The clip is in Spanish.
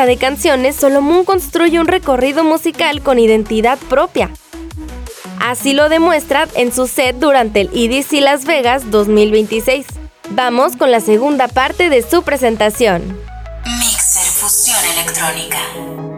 lista de canciones, Solomon construye un recorrido musical con identidad propia. Así lo demuestra en su set durante el EDC Las Vegas 2026. Vamos con la segunda parte de su presentación. Mixer Fusión Electrónica.